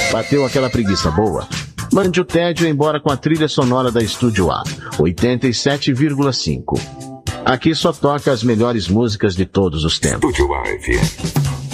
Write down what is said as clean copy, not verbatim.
Bateu aquela preguiça boa? Mande o tédio embora com a trilha sonora da Estúdio A, 87,5. Aqui só toca as melhores músicas de todos os tempos. Estúdio A FM.